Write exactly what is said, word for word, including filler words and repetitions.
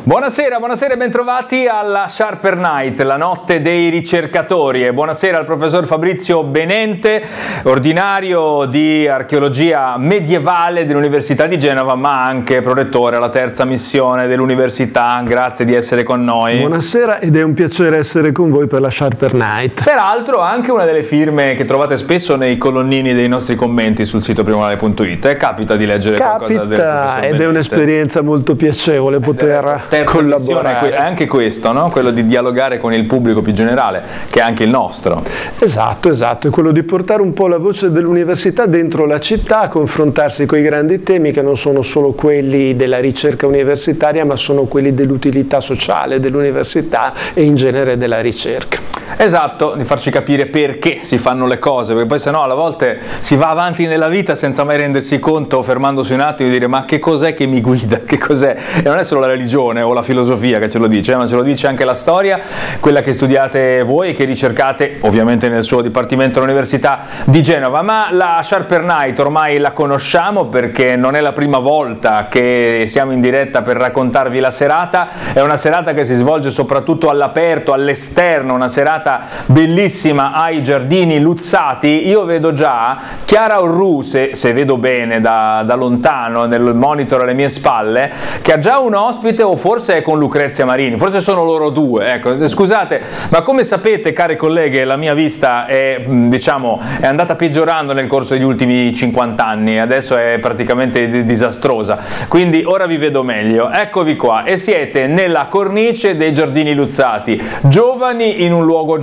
Buonasera, buonasera e bentrovati alla Sharper Night, la notte dei ricercatori. E buonasera al professor Fabrizio Benente, ordinario di archeologia medievale dell'Università di Genova, ma anche prorettore alla terza missione dell'università. Grazie di essere con noi. Buonasera ed è un piacere essere con voi per la Sharper Night. Peraltro anche una delle firme che trovate spesso nei colonnini dei nostri commenti sul sito primonale punto it. Eh, capita di leggere Capita, qualcosa del professor ed Benente. È un'esperienza molto piacevole poter collaborare. È anche questo, no? Quello di dialogare con il pubblico più generale, che è anche il nostro. Esatto, esatto, è quello di portare un po' la voce dell'università dentro la città, confrontarsi con i grandi temi che non sono solo quelli della ricerca universitaria, ma sono quelli dell'utilità sociale dell'università e in genere della ricerca. Esatto, di farci capire perché si fanno le cose, perché poi sennò alla volte si va avanti nella vita senza mai rendersi conto, fermandosi un attimo e dire ma che cos'è che mi guida, che cos'è? E non è solo la religione o la filosofia che ce lo dice, eh, ma ce lo dice anche la storia, quella che studiate voi e che ricercate ovviamente nel suo dipartimento all'Università di Genova. Ma la Sharper Night ormai la conosciamo perché non è la prima volta che siamo in diretta per raccontarvi la serata, è una serata che si svolge soprattutto all'aperto, all'esterno, una serata bellissima ai Giardini Luzzati. Io vedo già Chiara Orru, se, se vedo bene da, da lontano nel monitor alle mie spalle, che ha già un ospite, o forse è con Lucrezia Marini, forse sono loro due, ecco. Scusate, ma come sapete, care colleghe, la mia vista è, diciamo, è andata peggiorando nel corso degli ultimi cinquanta anni, adesso è praticamente disastrosa, quindi ora vi vedo meglio. Eccovi qua, e siete nella cornice dei Giardini Luzzati, giovani in un luogo